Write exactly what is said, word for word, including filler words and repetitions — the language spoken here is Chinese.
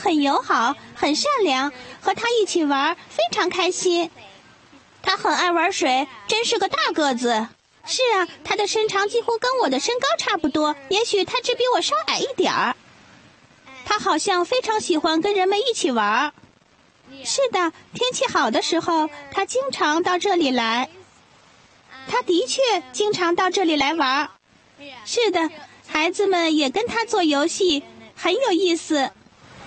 很友好，很善良，和他一起玩非常开心。他很爱玩水，真是个大个子。是啊，他的身长几乎跟我的身高差不多，也许他只比我稍矮一点儿。他好像非常喜欢跟人们一起玩。是的，天气好的时候，他经常到这里来。他的确经常到这里来玩。是的，孩子们也跟他做游戏，很有意思。